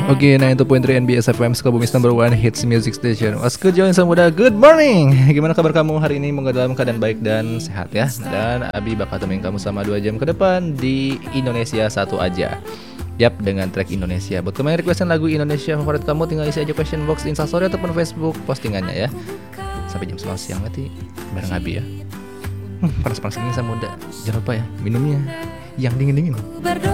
Oke, 92.3 NBS FM, Sukabumi's number one hits music station. What's good, Join Samuda? Good morning. Gimana kabar kamu hari ini? Semoga dalam keadaan baik dan sehat ya. Dan Abi bakal temenin kamu sama 2 jam ke depan di Indonesia Satu Aja. Yap, dengan track Indonesia. Buat kamu yang requestin lagu Indonesia favorit kamu, tinggal isi aja question box di Instastory ataupun Facebook postingannya ya. Sampai jam 11 siang nanti bareng Abi ya. Panas-panas ini Samuda. Jangan lupa ya, minumnya yang dingin-dingin.